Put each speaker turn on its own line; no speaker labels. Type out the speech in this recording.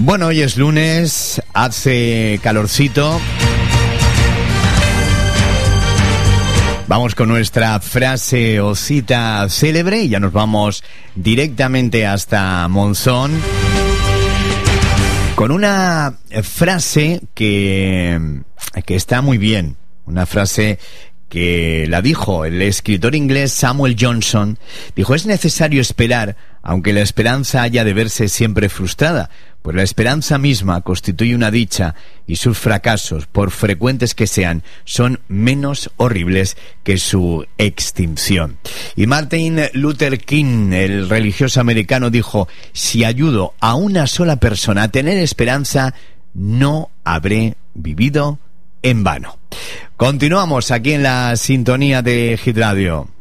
Bueno, hoy es lunes, hace calorcito. Vamos con nuestra frase o cita célebre y ya nos vamos directamente hasta Monzón con una frase que está muy bien, una frase que la dijo el escritor inglés Samuel Johnson. Dijo: es necesario esperar, aunque la esperanza haya de verse siempre frustrada, pues la esperanza misma constituye una dicha y sus fracasos, por frecuentes que sean, son menos horribles que su extinción. Y Martin Luther King, el religioso americano, dijo: si ayudo a una sola persona a tener esperanza, no habré vivido en vano. Continuamos aquí en la sintonía de Hit Radio.